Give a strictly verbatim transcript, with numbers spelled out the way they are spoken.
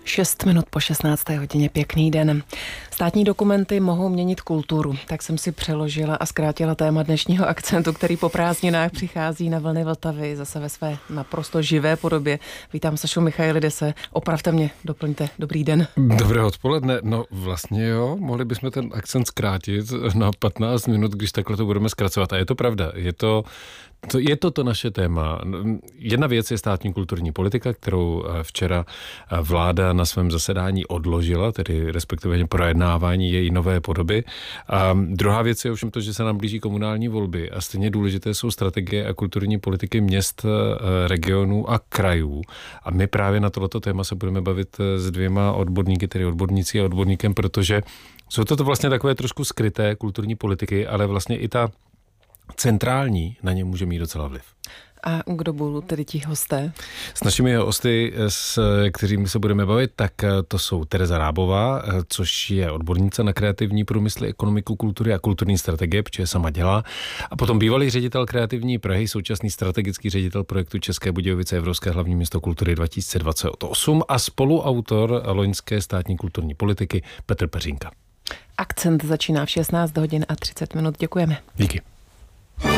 Šest minut po šestnácté hodině, pěkný den. Státní dokumenty mohou měnit kulturu, tak jsem si přeložila a zkrátila téma dnešního akcentu, který po prázdninách přichází na vlny Vltavy zase ve své naprosto živé podobě. Vítám Sašu Michailidise, opravte mě, doplňte. Dobrý den. Dobré odpoledne. No vlastně jo, mohli bychom ten akcent zkrátit na patnáct minut, když takhle to budeme zkracovat. A je to pravda, je to To je to to naše téma. Jedna věc je státní kulturní politika, kterou včera vláda na svém zasedání odložila, tedy respektive projednávání její nové podoby. A druhá věc je ovšem to, že se nám blíží komunální volby a stejně důležité jsou strategie a kulturní politiky měst, regionů a krajů. A my právě na tohleto téma se budeme bavit s dvěma odborníky, tedy odborníci a odborníkem, protože jsou to vlastně takové trošku skryté kulturní politiky, ale vlastně i ta centrální na ně může mít docela vliv. A kdo budou tedy ti hosté? S našimi hosty, s kterými se budeme bavit, tak to jsou Tereza Rábová, což je odbornice na kreativní průmysly, ekonomiku, kultury a kulturní strategie, protože sama dělá. A potom bývalý ředitel Kreativní Prahy, současný strategický ředitel projektu České Budějovice Evropské hlavní město kultury dva tisíce dvacet osm a spoluautor loňské státní kulturní politiky Petr Peřínka. Akcent začíná v šestnáct hodin a třicet minut. Děkujeme. Díky.